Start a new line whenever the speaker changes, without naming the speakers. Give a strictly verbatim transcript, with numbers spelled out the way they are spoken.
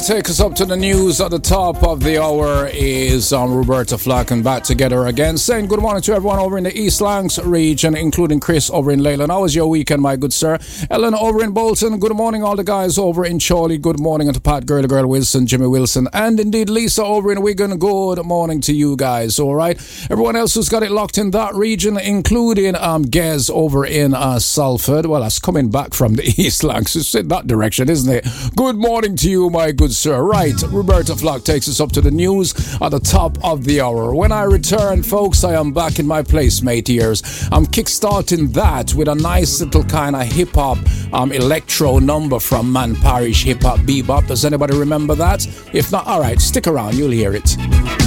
take us up to the news at the top of the hour is um, Roberta Flack and back together again. Saying good morning to everyone over in the East Lancs region, including Chris over in Leyland. How was your weekend, my good sir? Ellen over in Bolton, good morning. All the guys over in Chorley, good morning. And to Pat Girl Girl Wilson, Jimmy Wilson, and indeed Lisa over in Wigan, good morning to you guys. All right. Everyone else who's got it locked in that region, including um, Gez over in uh, Salford. Well, that's coming back from the East Lancs. It's in that direction, isn't it? Good morning to you, my good sir. Right, Roberta Flack takes us up to the news at the top of the hour. When I return, folks, I am back in my placemate ears. I'm kickstarting that with a nice little kind of hip-hop um, electro number from Man Parish Hip Hop Bebop. Does anybody remember that? If not, all right, stick around, you'll hear it.